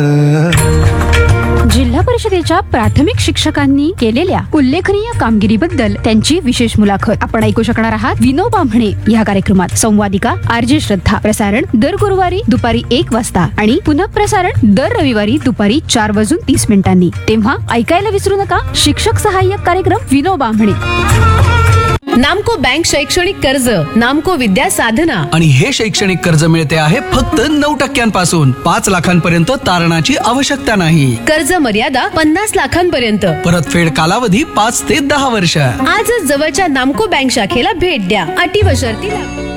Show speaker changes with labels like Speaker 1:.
Speaker 1: जिल्हा परिषदेच्या प्राथमिक शिक्षकांनी केलेल्या उल्लेखनीय कामगिरीबद्दल त्यांची विशेष मुलाखत आपण ऐकू शकणार आहात विनोबा म्हणे या कार्यक्रमात. संवादिका आरजे श्रद्धा. प्रसारण दर गुरुवारी दुपारी 1 वाजता आणि पुनः प्रसारण दर रविवारी दुपारी 4:30 तेव्हा ऐकायला विसरू नका शिक्षक सहाय्यक कार्यक्रम विनोबा म्हणे.
Speaker 2: नामको बँक शैक्षणिक कर्ज, नामको विद्या साधना
Speaker 3: आणि हे शैक्षणिक कर्ज मिळते आहे फक्त 9% 5 लाखांपर्यंत तारणाची आवश्यकता नाही.
Speaker 2: कर्ज मर्यादा 50 लाखांपर्यंत.
Speaker 3: परतफेड कालावधी 5 ते 10 वर्ष.
Speaker 2: आजच जवळच्या नामको बँक शाखेला भेट द्या. अटी व शर्ती लागू.